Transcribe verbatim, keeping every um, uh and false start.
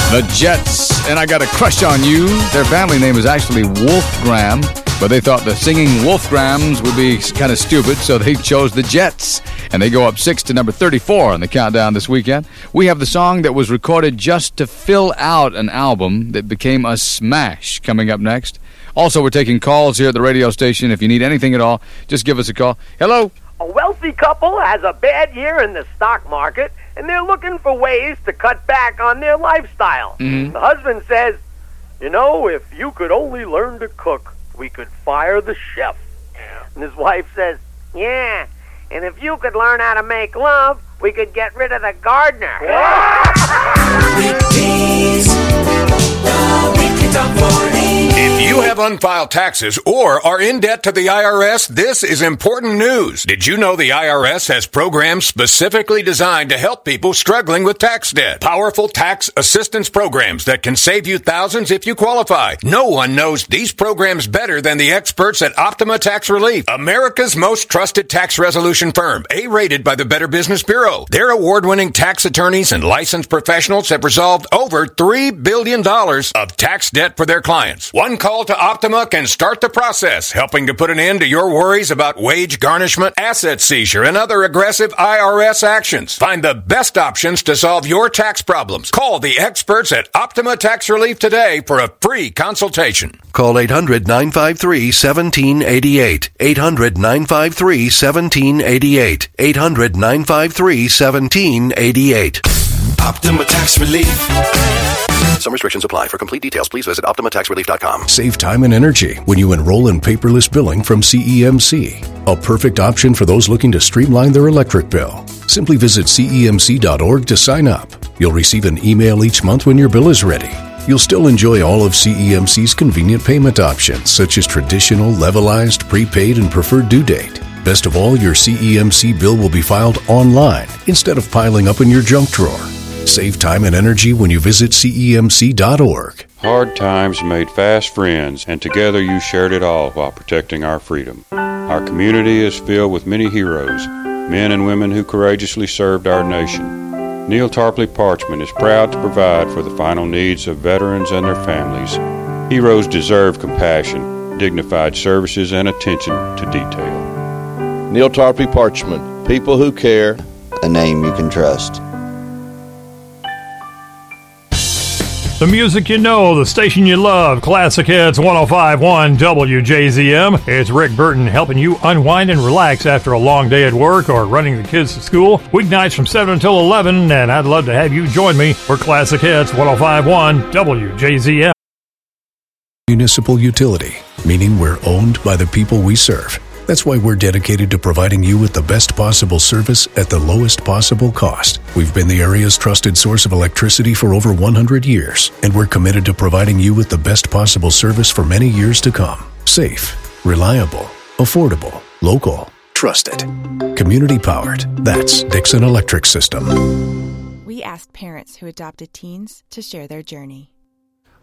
The Jets, and I Got a Crush on You. Their family name is actually Wolfgram, but they thought the singing Wolfgrams would be kind of stupid, so they chose the Jets. And they go up six to number thirty-four on the countdown this weekend. We have the song that was recorded just to fill out an album that became a smash coming up next. Also, we're taking calls here at the radio station. If you need anything at all, just give us a call. Hello? A wealthy couple has a bad year in the stock market, and they're looking for ways to cut back on their lifestyle. Mm-hmm. The husband says, you know, if you could only learn to cook, we could fire the chef. Yeah. And his wife says, yeah, and if you could learn how to make love, we could get rid of the gardener. Weekdays, the Weekly Top forty. If you have unfiled taxes or are in debt to the I R S, this is important news. Did you know the I R S has programs specifically designed to help people struggling with tax debt? Powerful tax assistance programs that can save you thousands if you qualify. No one knows these programs better than the experts at Optima Tax Relief, America's most trusted tax resolution firm, A-rated by the Better Business Bureau. Their award-winning tax attorneys and licensed professionals have resolved over three billion dollars of tax debt for their clients. One call to Optima can start the process, helping to put an end to your worries about wage garnishment, asset seizure, and other aggressive I R S actions. Find the best options to solve your tax problems. Call the experts at Optima Tax Relief today for a free consultation. Call eight hundred, nine five three, one seven eight eight. eight hundred, nine five three, one seven eight eight. eight hundred, nine five three, one seven eight eight. Optima Tax Relief. Some restrictions apply. For complete details, please visit Optima Tax Relief dot com. Save time and energy when you enroll in paperless billing from C E M C. A perfect option for those looking to streamline their electric bill. Simply visit C E M C dot org to sign up. You'll receive an email each month when your bill is ready. You'll still enjoy all of C E M C's convenient payment options, such as traditional, levelized, prepaid, and preferred due date. Best of all, your C E M C bill will be filed online instead of piling up in your junk drawer. Save time and energy when you visit C E M C dot org. Hard times made fast friends, and together you shared it all while protecting our freedom. Our community is filled with many heroes, men and women who courageously served our nation. Neil Tarpley Parchment is proud to provide for the final needs of veterans and their families. Heroes deserve compassion, dignified services, and attention to detail. Neil Tarpley Parchment, people who care. A name you can trust. The music you know, the station you love, Classic Hits one oh five point one W J Z M. It's Rick Burton helping you unwind and relax after a long day at work or running the kids to school. Weeknights from seven until eleven, and I'd love to have you join me for Classic Hits one oh five point one W J Z M. Municipal utility, meaning we're owned by the people we serve. That's why we're dedicated to providing you with the best possible service at the lowest possible cost. We've been the area's trusted source of electricity for over one hundred years, and we're committed to providing you with the best possible service for many years to come. Safe, reliable, affordable, local, trusted, community powered. That's Dixon Electric System. We asked parents who adopted teens to share their journey.